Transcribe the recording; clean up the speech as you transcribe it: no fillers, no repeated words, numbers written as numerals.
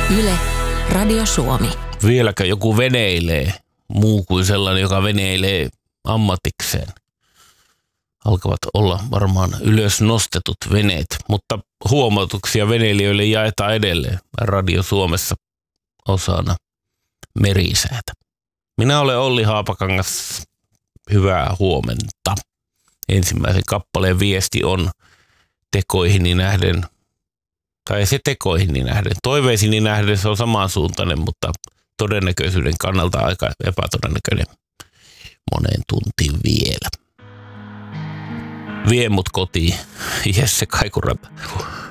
Yle, Radio Suomi. Vieläkö joku veneilee, muu kuin sellainen, joka veneilee ammatikseen? Alkavat olla varmaan ylös nostetut veneet, mutta huomautuksia veneilijöille jaetaan edelleen Radio Suomessa osana merisäätä. Minä olen Olli Haapakangas. Hyvää huomenta. Ensimmäisen kappaleen viesti on tekoihini nähden, tai se tekoihini nähden. Toiveisini nähden se on samansuuntainen, mutta todennäköisyyden kannalta aika epätodennäköinen moneen tuntiin vielä. Vie mut kotiin, Jesse Kaikuranta.